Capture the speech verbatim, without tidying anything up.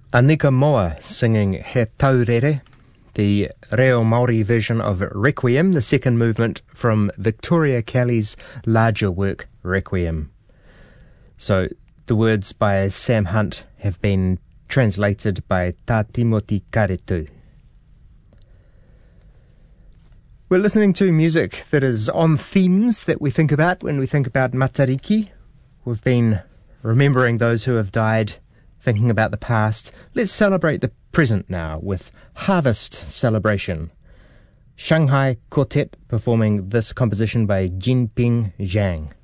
Anika Moa singing He Taurere, the Reo Māori version of Requiem, the second movement from Victoria Kelly's larger work, Requiem. So, the words by Sam Hunt have been translated by Tā Timoti Karetu. We're listening to music that is on themes that we think about when we think about Matariki. We've been remembering those who have died, thinking about the past. Let's celebrate the present now with Harvest Celebration. Shanghai Quartet performing this composition by Jinping Zhang.